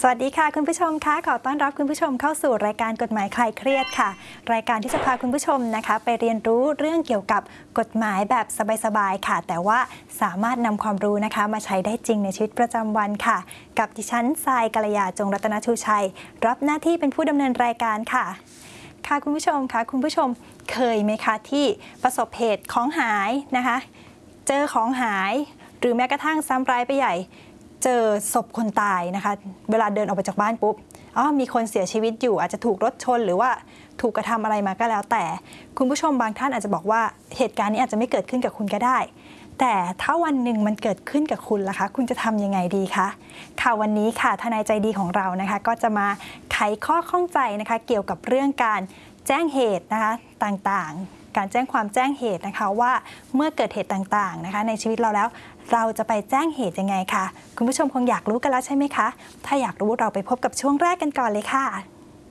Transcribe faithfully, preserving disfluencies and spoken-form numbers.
สวัสดีค่ะคุณผู้ชมคะขอต้อนรับคุณผู้ชมเข้าสู่รายการกฎหมายคลายเครียดค่ะรายการที่จะพาคุณผู้ชมนะคะไปเรียนรู้เรื่องเกี่ยวกับกฎหมายแบบสบายๆค่ะแต่ว่าสามารถนำความรู้นะคะมาใช้ได้จริงในชีวิตประจำวันค่ะกับดิฉันทรายกัลยาจงรัตนชูชัยรับหน้าที่เป็นผู้ดำเนินรายการค่ะค่ะคุณผู้ชมคะคุณผู้ชมเคยไหมคะที่ประสบเหตุของหายนะคะเจอของหายหรือแม้กระทั่งซ้ำร้ายไปใหญ่เจอศพคนตายนะคะเวลาเดินออกไปจากบ้านปุ๊บอ๋อมีคนเสียชีวิตอยู่อาจจะถูกรถชนหรือว่าถูกกระทำอะไรมาก็แล้วแต่คุณผู้ชมบางท่านอาจจะบอกว่าเหตุการณ์นี้อาจจะไม่เกิดขึ้นกับคุณก็ได้แต่ถ้าวันหนึ่งมันเกิดขึ้นกับคุณล่ะคะคุณจะทำยังไงดีคะค่ะวันนี้ค่ะทนายใจดีของเรานะคะก็จะมาไขข้อข้องใจนะคะเกี่ยวกับเรื่องการแจ้งเหตุนะคะต่างๆการแจ้งความแจ้งเหตุนะคะว่าเมื่อเกิดเหตุต่างๆนะคะในชีวิตเราแล้วเราจะไปแจ้งเหตุยังไงคะคุณผู้ชมคงอยากรู้กันแล้วใช่ไหมคะถ้าอยากรู้เราไปพบกับช่วงแรกกันก่อนเลยค่ะ